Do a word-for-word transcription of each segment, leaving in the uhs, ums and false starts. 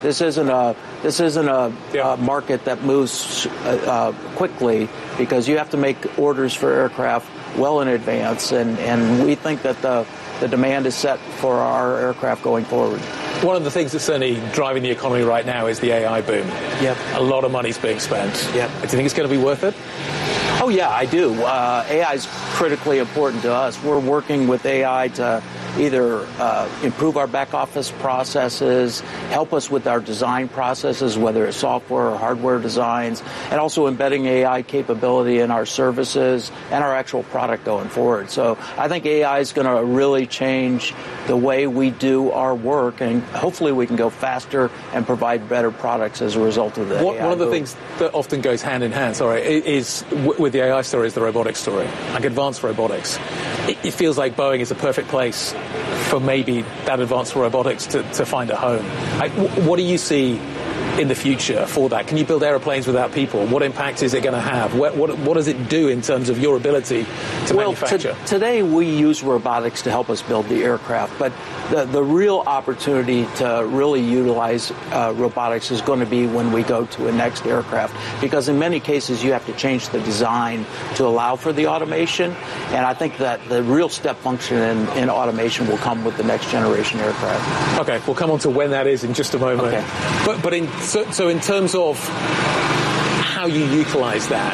This isn't a this isn't a, yeah. a market that moves uh, quickly, because you have to make orders for aircraft well in advance, and, and we think that the the demand is set for our aircraft going forward. One of the things that's certainly driving the economy right now is the A I boom. Yep. A lot of money's being spent. Yep. Do you think it's going to be worth it? Oh, yeah, I do. Uh, A I is critically important to us. We're working with A I to either uh, improve our back office processes, help us with our design processes, whether it's software or hardware designs, and also embedding A I capability in our services and our actual product going forward. So I think A I is going to really change the way we do our work, and hopefully we can go faster and provide better products as a result of the what, A I One of the boom. things that often goes hand in hand, sorry, is with the A I story is the robotics story, like advanced robotics. It, it feels like Boeing is a perfect place for maybe that advanced robotics to, to find a home. Like, w- what do you see in the future for that? Can you build airplanes without people? What impact is it going to have? What, what, what does it do in terms of your ability to well, manufacture? T- today we use robotics to help us build the aircraft, but the, the real opportunity to really utilize uh, robotics is going to be when we go to a next aircraft, because in many cases you have to change the design to allow for the automation, and I think that the real step function in, in automation will come with the next generation aircraft. Okay, we'll come on to when that is in just a moment. Okay. But, but in So, so in terms of how you utilize that,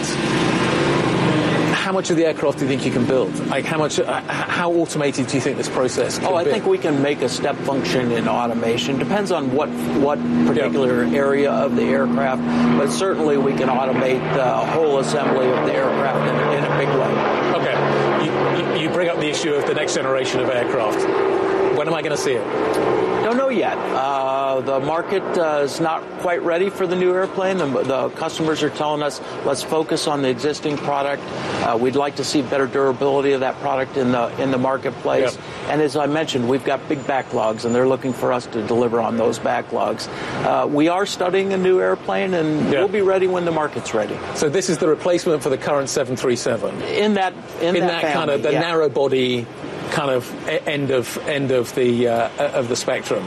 how much of the aircraft do you think you can build? Like, how much, uh, how automated do you think this process can Oh, I be? think we can make a step function in automation. Depends on what what particular yep. area of the aircraft, but certainly we can automate the whole assembly of the aircraft in, in a big way. Okay. You, you, you bring up the issue of the next generation of aircraft. When am I going to see it? Don't know yet. Uh, the market uh, is not quite ready for the new airplane. The, the customers are telling us, let's focus on the existing product. Uh, we'd like to see better durability of that product in the in the marketplace. Yep. And as I mentioned, we've got big backlogs, and they're looking for us to deliver on those backlogs. Uh, we are studying a new airplane, and yep. we'll be ready when the market's ready. So this is the replacement for the current seven thirty-seven? In that in, in that, that kind of the yeah. narrow body kind of end of end of the uh, of the spectrum.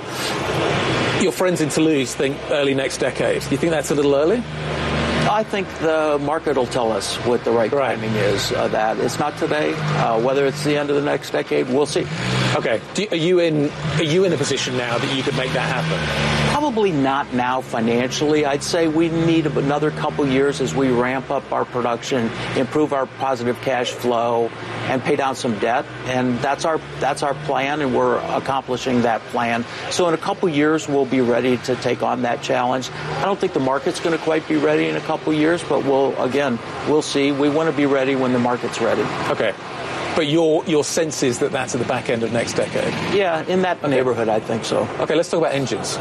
Your friends in Toulouse think early next decade. Do you think that's a little early? I think the market will tell us what the right, right. timing is of that. It's not today. Uh, whether it's the end of the next decade, we'll see. Okay. Do, are you in are you in a position now that you could make that happen? Probably not now financially. I'd say we need another couple years as we ramp up our production, improve our positive cash flow, and pay down some debt. And that's our that's our plan, and we're accomplishing that plan. So in a couple years, we'll be ready to take on that challenge. I don't think the market's going to quite be ready in a couple years, but we'll again we'll see. We want to be ready when the market's ready. Okay. But your your sense is that that's at the back end of next decade? Yeah, in that okay. neighborhood, I think so. Okay, let's talk about engines.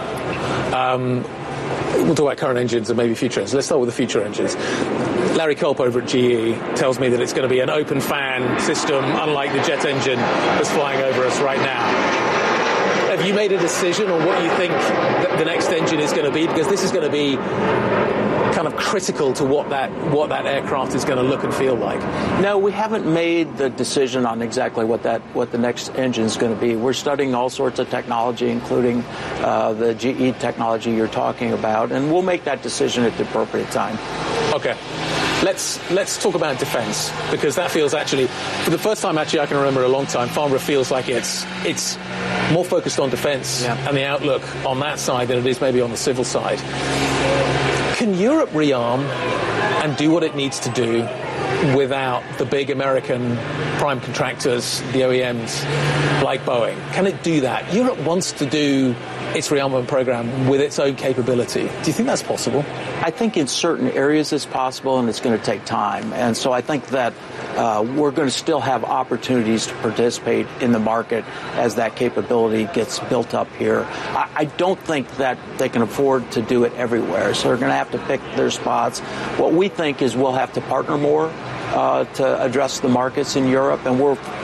Um, we'll talk about current engines and maybe future engines. Let's start with the future engines. Larry Culp over at G E tells me that it's going to be an open fan system, unlike the jet engine that's flying over us right now. Have you made a decision on what you think the next engine is going to be? Because this is going to be kind of critical to what that what that aircraft is going to look and feel like. No, we haven't made the decision on exactly what that what the next engine is going to be. We're studying all sorts of technology, including uh, the G E technology you're talking about, and we'll make that decision at the appropriate time. Okay. Let's let's talk about defense, because that feels actually, for the first time actually I can remember a long time, Farnborough feels like it's it's more focused on defense yeah. and the outlook on that side than it is maybe on the civil side. Can Europe rearm and do what it needs to do without the big American prime contractors, the O E Ms, like Boeing? Can it do that? Europe wants to do its rearmament program with its own capability. Do you think that's possible? I think in certain areas it's possible, and it's going to take time. And so I think that uh, we're going to still have opportunities to participate in the market as that capability gets built up here. I, I don't think that they can afford to do it everywhere, so they're going to have to pick their spots. What we think is we'll have to partner more Uh, to address the markets in Europe, and we're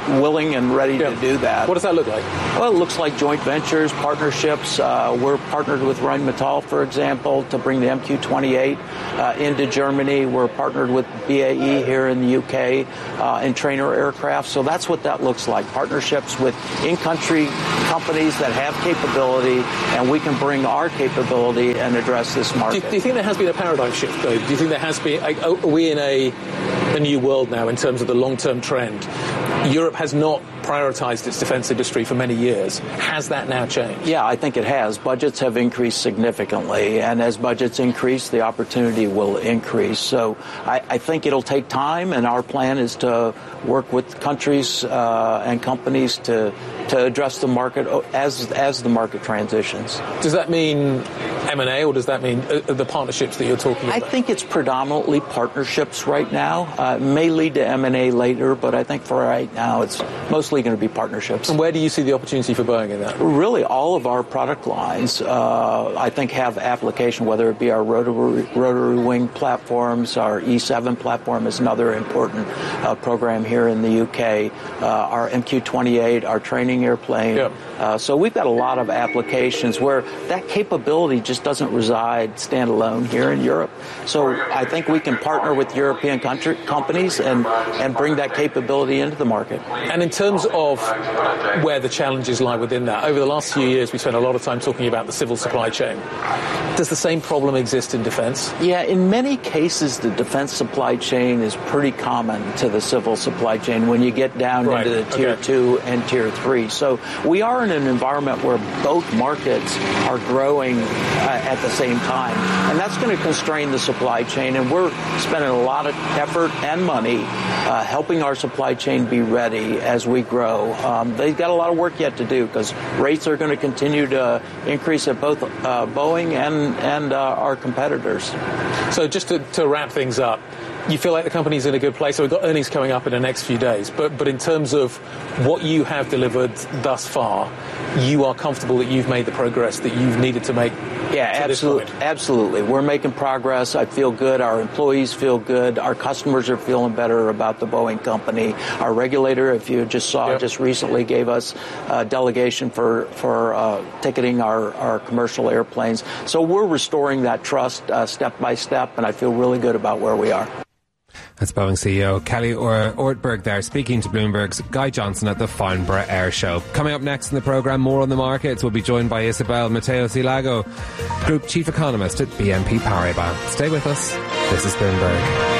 willing and ready yeah. to do that. What does that look like? Well, it looks like joint ventures, partnerships. Uh, we're partnered with Rheinmetall, for example, to bring the M Q twenty-eight uh, into Germany. We're partnered with B A E here in the U K uh, in trainer aircraft. So that's what that looks like. Partnerships with in-country companies that have capability, and we can bring our capability and address this market. Do you, do you think there has been a paradigm shift, though? Do you think there has been... Are we in a, a new world now in terms of the long-term trend? Europe has not prioritized its defense industry for many years. Has that now changed? Yeah, I think it has. Budgets have increased significantly, and as budgets increase, the opportunity will increase. So I, I think it'll take time, and our plan is to work with countries uh, and companies to to address the market as as the market transitions. Does that mean M and A, or does that mean uh, the partnerships that you're talking about? I think it's predominantly partnerships right now. Uh, it may lead to M and A later, but I think for right now it's mostly going to be partnerships. And where do you see the opportunity for Boeing in that? Really, all of our product lines, uh, I think, have application, whether it be our rotary, rotary wing platforms, our E seven platform is another important uh, program here in the U K, uh, our M Q twenty-eight, our training airplane. Yep. Uh, so we've got a lot of applications where that capability just doesn't reside standalone here in Europe. So I think we can partner with European country, companies and, and bring that capability into the market. And in terms of where the challenges lie within that, over the last few years we spent a lot of time talking about the civil supply chain. Does the same problem exist in defense? Yeah, in many cases the defense supply chain is pretty common to the civil supply chain when you get down right. into the tier okay. two and tier three. So we are in an environment where both markets are growing uh, at the same time, and that's going to constrain the supply chain, and we're spending a lot of effort and money uh, helping our supply chain be ready as we grow. Um, they've got a lot of work yet to do because rates are going to continue to increase at both uh, Boeing and and uh, our competitors. So just to, to wrap things up, you feel like the company's in a good place. So we've got earnings coming up in the next few days. But but in terms of what you have delivered thus far, you are comfortable that you've made the progress that you've needed to make. Yeah, absolutely. Absolutely. We're making progress. I feel good. Our employees feel good. Our customers are feeling better about the Boeing company. Our regulator, if you just saw, yep. just recently gave us a delegation for, for uh, ticketing our, our commercial airplanes. So we're restoring that trust uh, step by step, and I feel really good about where we are. That's Boeing C E O Kelly Ortberg there, speaking to Bloomberg's Guy Johnson at the Farnborough Air Show. Coming up next in the programme, more on the markets. We'll be joined by Isabel Mateo-Silago, Group Chief Economist at B N P Paribas. Stay with us. This is Bloomberg.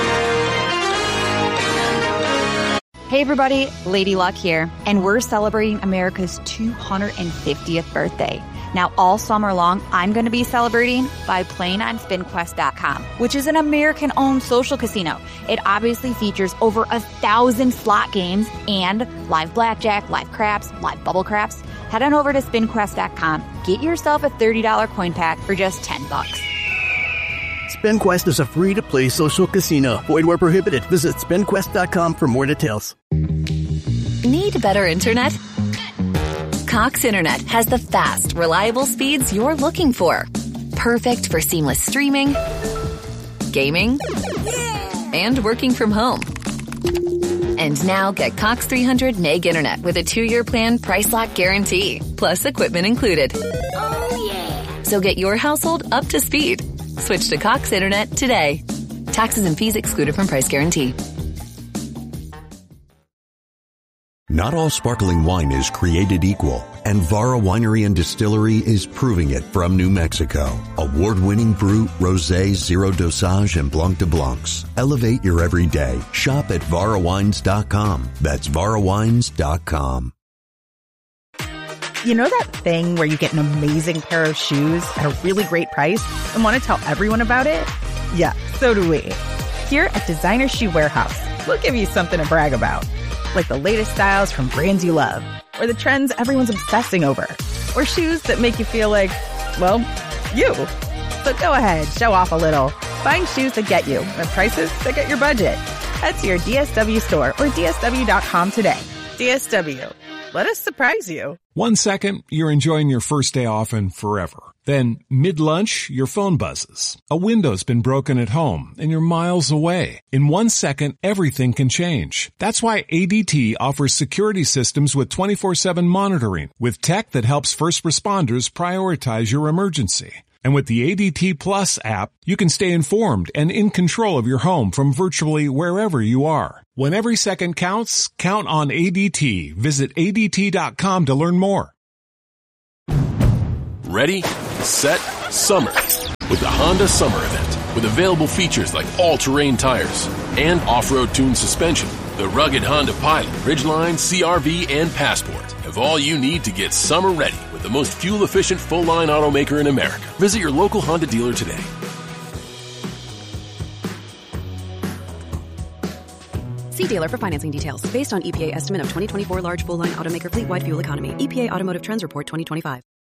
Hey everybody, Lady Luck here, and we're celebrating America's two hundred fiftieth birthday. Now, all summer long, I'm going to be celebrating by playing on Spin Quest dot com, which is an American-owned social casino. It obviously features over a thousand slot games and live blackjack, live craps, live bubble craps. Head on over to Spin Quest dot com. Get yourself a thirty dollars coin pack for just ten bucks. SpinQuest is a free-to-play social casino. Void where prohibited. Visit Spin Quest dot com for more details. Need better internet? Cox Internet has the fast, reliable speeds you're looking for. Perfect for seamless streaming, gaming, and working from home. And now get Cox three hundred meg internet with a two-year plan price lock guarantee, plus equipment included. Oh, yeah. So get your household up to speed. Switch to Cox Internet today. Taxes and fees excluded from price guarantee. Not all sparkling wine is created equal, and Vara Winery and Distillery is proving it from New Mexico. Award-winning Brut, Rosé, Zero Dosage, and Blanc de Blancs. Elevate your everyday. Shop at Vara Wines dot com. That's Vara Wines dot com. You know that thing where you get an amazing pair of shoes at a really great price and want to tell everyone about it? Yeah, so do we. Here at Designer Shoe Warehouse, we'll give you something to brag about. Like the latest styles from brands you love, or the trends everyone's obsessing over, or shoes that make you feel like, well, you. So go ahead, show off a little. Find shoes that get you at prices that get your budget. Head to your D S W store or D S W dot com today. D S W. Let us surprise you. One second, you're enjoying your first day off and forever. Then, mid-lunch, your phone buzzes. A window's been broken at home, and you're miles away. In one second, everything can change. That's why A D T offers security systems with twenty-four seven monitoring, with tech that helps first responders prioritize your emergency. And with the A D T Plus app, you can stay informed and in control of your home from virtually wherever you are. When every second counts, count on A D T. Visit A D T dot com to learn more. Ready, set, summer. With the Honda Summer Event. With available features like all-terrain tires and off-road tuned suspension, the rugged Honda Pilot, Ridgeline, C R V, and Passport have all you need to get summer ready with the most fuel-efficient full-line automaker in America. Visit your local Honda dealer today. See dealer for financing details. Based on E P A estimate of twenty twenty-four large full-line automaker fleet-wide fuel economy. E P A Automotive Trends Report twenty twenty-five.